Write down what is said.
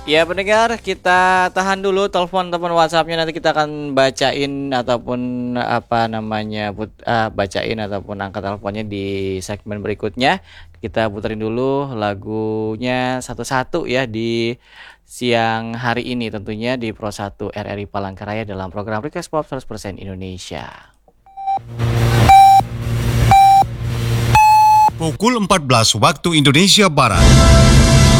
Ya pendengar, kita tahan dulu telepon WhatsAppnya, nanti kita akan bacain ataupun bacain ataupun angkat teleponnya di segmen berikutnya. Kita puterin dulu lagunya satu-satu ya di siang hari ini, tentunya di Pro 1 RRI Palangkaraya dalam program Request Pop 100% Indonesia. Pukul 14 waktu Indonesia Barat.